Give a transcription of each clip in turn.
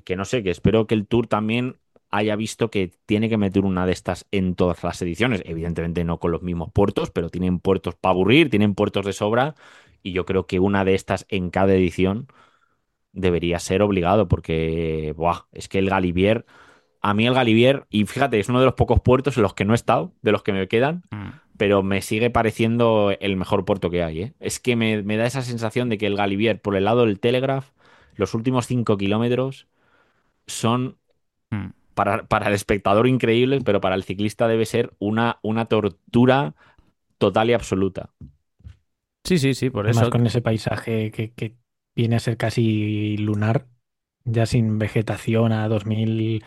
que no sé, que espero que el Tour también haya visto que tiene que meter una de estas en todas las ediciones. Evidentemente no con los mismos puertos, pero tienen puertos para aburrir, tienen puertos de sobra, y yo creo que una de estas en cada edición debería ser obligado, porque buah, es que el Galibier, a mí el Galibier, y fíjate, es uno de los pocos puertos en los que no he estado, de los que me quedan, Mm. pero me sigue pareciendo el mejor puerto que hay, ¿eh? Es que me da esa sensación de que el Galibier, por el lado del Telegraph, los últimos 5 kilómetros son Mm. para el espectador increíbles, pero para el ciclista debe ser una tortura total y absoluta. Sí, sí, sí, por Además, eso. con ese paisaje que viene a ser casi lunar, ya sin vegetación a 2000,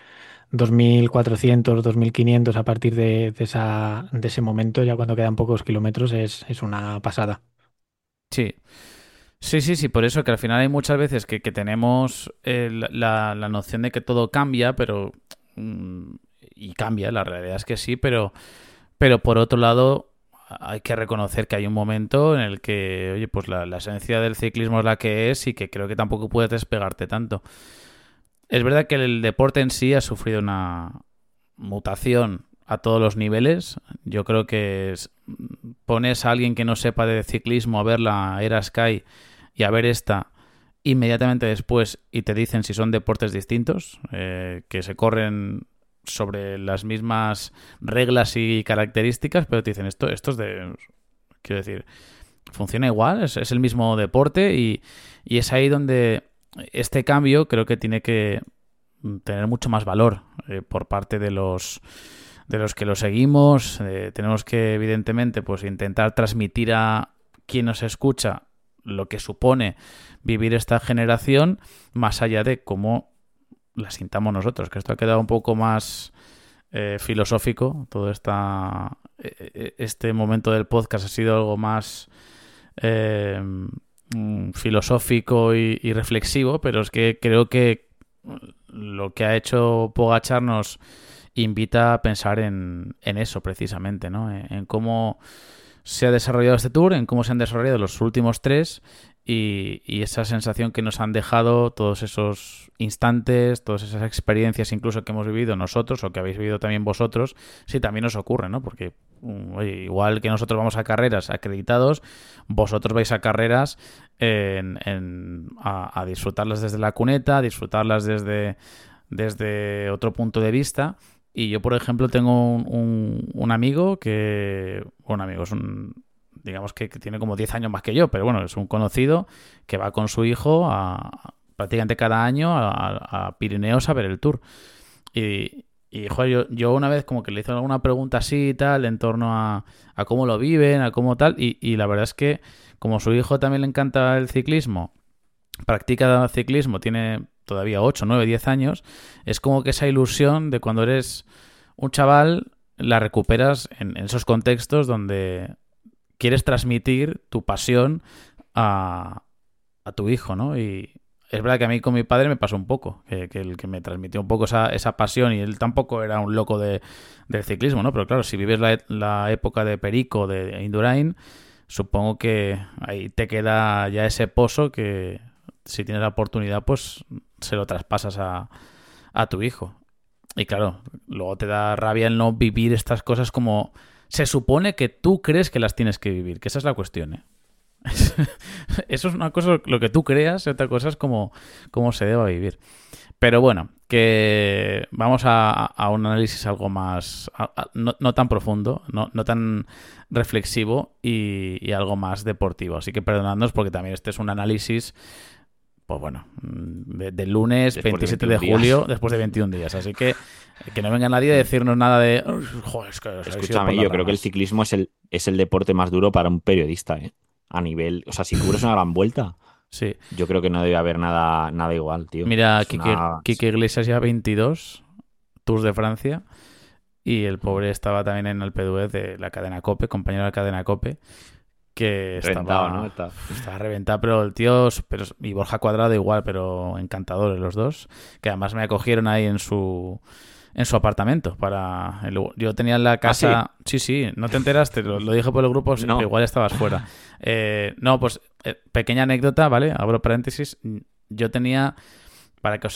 2400, 2500 a partir de ese momento, ya cuando quedan pocos kilómetros, es una pasada. Sí. Sí, sí, sí, por eso que al final hay muchas veces que tenemos la noción de que todo cambia, pero... mm, y cambia, la realidad es que sí, pero por otro lado hay que reconocer que hay un momento en el que, oye, pues la esencia del ciclismo es la que es y que creo que tampoco puedes despegarte tanto. Es verdad que el deporte en sí ha sufrido una mutación a todos los niveles. Yo creo que pones a alguien que no sepa de ciclismo a ver la Era Sky y a ver esta inmediatamente después y te dicen si son deportes distintos, que se corren sobre las mismas reglas y características, pero te dicen esto es de... Quiero decir, funciona igual, es el mismo deporte y es ahí donde este cambio creo que tiene que tener mucho más valor por parte de los que lo seguimos. Tenemos que, evidentemente, pues intentar transmitir a quien nos escucha lo que supone vivir esta generación, más allá de cómo la sintamos nosotros, que esto ha quedado un poco más filosófico. Todo este momento del podcast ha sido algo más eh, filosófico y reflexivo, pero es que creo que lo que ha hecho Pogachar nos invita a pensar en eso precisamente, ¿no? En cómo se ha desarrollado este tour, en cómo se han desarrollado los últimos tres y esa sensación que nos han dejado todos esos instantes, todas esas experiencias incluso que hemos vivido nosotros o que habéis vivido también vosotros, si también os ocurre, ¿no? Porque oye, igual que nosotros vamos a carreras acreditados, vosotros vais a carreras a disfrutarlas desde la cuneta, a disfrutarlas desde otro punto de vista. Y yo, por ejemplo, tengo un amigo un amigo, es digamos que tiene como 10 años más que yo, pero bueno, es un conocido que va con su hijo prácticamente cada año a Pirineos a ver el Tour. Joder, yo una vez como que le hice alguna pregunta así y tal, en torno a cómo lo viven, a cómo tal, y la verdad es que como su hijo también le encanta el ciclismo, practica ciclismo, tiene todavía 8 9 10 años, es como que esa ilusión de cuando eres un chaval la recuperas en esos contextos donde quieres transmitir tu pasión a, a tu hijo, ¿no? Y es verdad que a mí con mi padre me pasó un poco, que el que me transmitió un poco esa pasión y él tampoco era un loco del ciclismo, ¿no? Pero claro, si vives la época de Perico, de Indurain, supongo que ahí te queda ya ese pozo que si tienes la oportunidad, pues se lo traspasas a tu hijo. Y claro, luego te da rabia el no vivir estas cosas como se supone que tú crees que las tienes que vivir, que esa es la cuestión, ¿eh? Eso es una cosa lo que tú creas y otra cosa es cómo se deba vivir. Pero bueno, que vamos a un análisis algo más, no tan profundo, no tan reflexivo y algo más deportivo. Así que perdonadnos porque también este es un análisis, pues bueno, del lunes Después de 27 de 21 días. julio, después de 21 días. Así que no venga nadie a decirnos nada de, joder, es que os habéis ido por Escúchame, las yo creo que el ramas. ciclismo es el deporte más duro para un periodista, ¿eh? A nivel, o sea, si cubres una gran vuelta, Sí. yo creo que no debe haber nada igual, tío. Mira, Es una... Quique Iglesias ya 22 Tours de Francia. Y el Mm. pobre estaba también en el P2 de la cadena COPE, compañero de la cadena COPE, que Reventado, ¿no? estaba reventado, pero el tío, y Borja Cuadrado igual, pero encantadores los dos, que además me acogieron ahí en su apartamento yo tenía en la Ah, sí. casa, sí, sí, no te enteraste, lo dije por el grupo, pero No. igual estabas fuera. No, pues pequeña anécdota, ¿vale? Abro paréntesis, yo tenía, para que os